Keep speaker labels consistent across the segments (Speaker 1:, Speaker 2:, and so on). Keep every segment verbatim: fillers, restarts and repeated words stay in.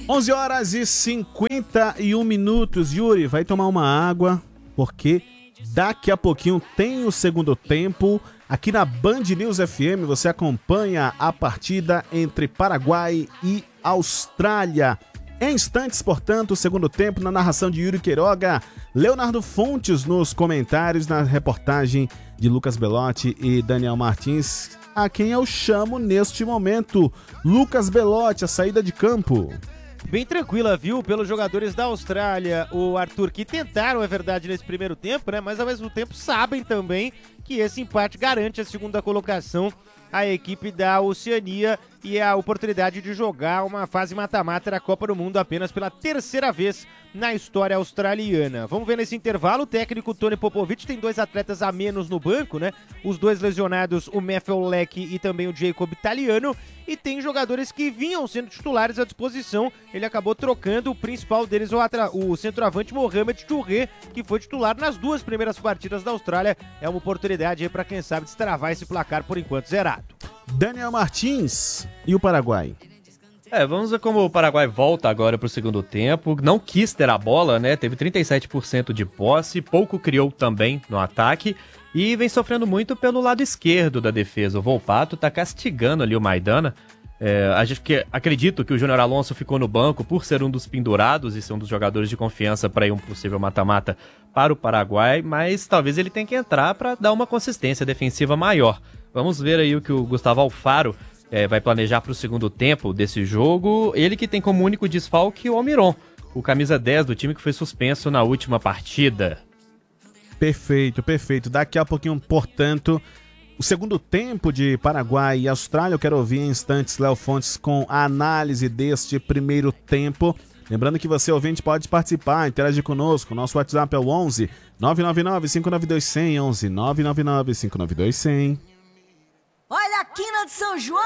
Speaker 1: onze horas e cinquenta e um minutos. Yuri, vai tomar uma água, porque daqui a pouquinho tem o segundo tempo. Aqui na Band News F M você acompanha a partida entre Paraguai e Austrália. Em instantes, portanto, o segundo tempo na narração de Yuri Queiroga, Leonardo Fontes nos comentários, na reportagem de Lucas Belotti e Daniel Martins, a quem eu chamo neste momento. Lucas Belotti, a saída de campo.
Speaker 2: Bem tranquila, viu, pelos jogadores da Austrália, o Arthur, que tentaram, é verdade, nesse primeiro tempo, né, mas ao mesmo tempo sabem também que esse empate garante a segunda colocação à equipe da Oceania e a oportunidade de jogar uma fase mata-mata da Copa do Mundo apenas pela terceira vez na história australiana. Vamos ver nesse intervalo, o técnico Tony Popovic tem dois atletas a menos no banco, né? Os dois lesionados, o Matthew Leck e também o Jacob Italiano, e tem jogadores que vinham sendo titulares à disposição. Ele acabou trocando o principal deles, o, atra- o centroavante Mohamed Touré, que foi titular nas duas primeiras partidas da Austrália. É uma oportunidade aí para quem sabe destravar esse placar por enquanto zerado.
Speaker 1: Daniel Martins e o Paraguai.
Speaker 3: É, vamos ver como o Paraguai volta agora para o segundo tempo. Não quis ter a bola, né? Teve trinta e sete por cento de posse, pouco criou também no ataque e vem sofrendo muito pelo lado esquerdo da defesa. O Volpato tá castigando ali o Maidana. É, acho que, acredito que o Júnior Alonso ficou no banco por ser um dos pendurados e ser um dos jogadores de confiança para ir um possível mata-mata para o Paraguai, mas talvez ele tenha que entrar para dar uma consistência defensiva maior. Vamos ver aí o que o Gustavo Alfaro É, vai planejar para o segundo tempo desse jogo. Ele que tem como único desfalque o Almiron, o camisa dez do time que foi suspenso na última partida.
Speaker 1: Perfeito, perfeito. Daqui a pouquinho, portanto, o segundo tempo de Paraguai e Austrália. Eu quero ouvir em instantes Léo Fontes com a análise deste primeiro tempo. Lembrando que você, ouvinte, pode participar, interagir conosco. Nosso WhatsApp é o onze nove nove nove cinco nove dois zero zero, onze nove nove nove cinco nove dois zero zero.
Speaker 4: Olha a quina de São João!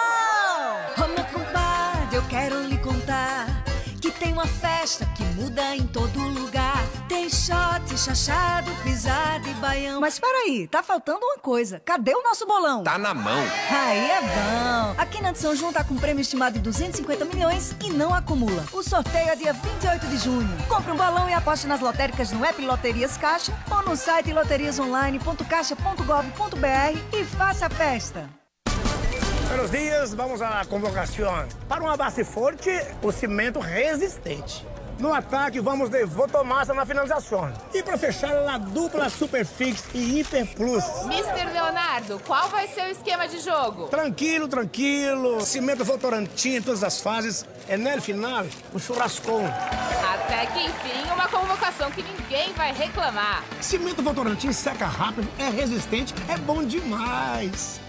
Speaker 4: Ô meu compadre, eu quero lhe contar que tem uma festa que muda em todo lugar. Tem shot, chachado, pisada e baião. Mas peraí, tá faltando uma coisa. Cadê o nosso bolão?
Speaker 5: Tá na mão.
Speaker 4: Aí é bom. A quina de São João tá com prêmio estimado de duzentos e cinquenta milhões e não acumula. O sorteio é dia vinte e oito de junho. Compre um balão e aposte nas lotéricas no app Loterias Caixa ou no site loterias online ponto caixa ponto gov ponto br e faça a festa.
Speaker 6: Buenos dias, vamos à convocação. Para uma base forte, o cimento resistente. No ataque, vamos de Votomassa na finalização. E para fechar, a dupla Superfix e Hiper Plus.
Speaker 7: mister Leonardo, qual vai ser o esquema de jogo?
Speaker 6: Tranquilo, tranquilo. Cimento Votorantim em todas as fases. É no final, o churrascão.
Speaker 7: Até que enfim, uma convocação que ninguém vai reclamar.
Speaker 6: Cimento Votorantim seca rápido, é resistente, é bom demais.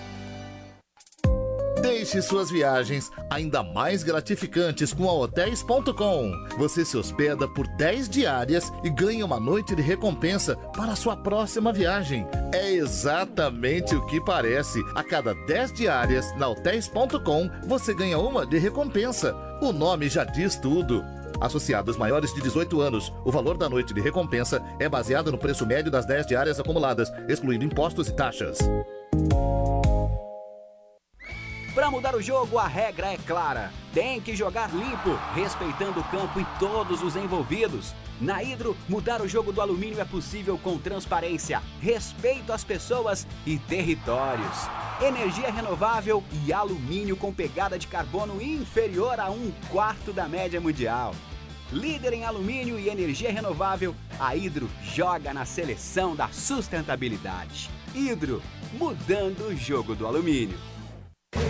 Speaker 8: Deixe suas viagens ainda mais gratificantes com a hotéis ponto com. Você se hospeda por dez diárias e ganha uma noite de recompensa para a sua próxima viagem. É exatamente o que parece. A cada dez diárias na hotéis ponto com, você ganha uma de recompensa. O nome já diz tudo. Associados maiores de dezoito anos, o valor da noite de recompensa é baseado no preço médio das dez diárias acumuladas, excluindo impostos e taxas.
Speaker 9: Para mudar o jogo, a regra é clara. Tem que jogar limpo, respeitando o campo e todos os envolvidos. Na Hidro, mudar o jogo do alumínio é possível com transparência, respeito às pessoas e territórios. Energia renovável e alumínio com pegada de carbono inferior a um quarto da média mundial. Líder em alumínio e energia renovável, a Hidro joga na seleção da sustentabilidade. Hidro, mudando o jogo do alumínio.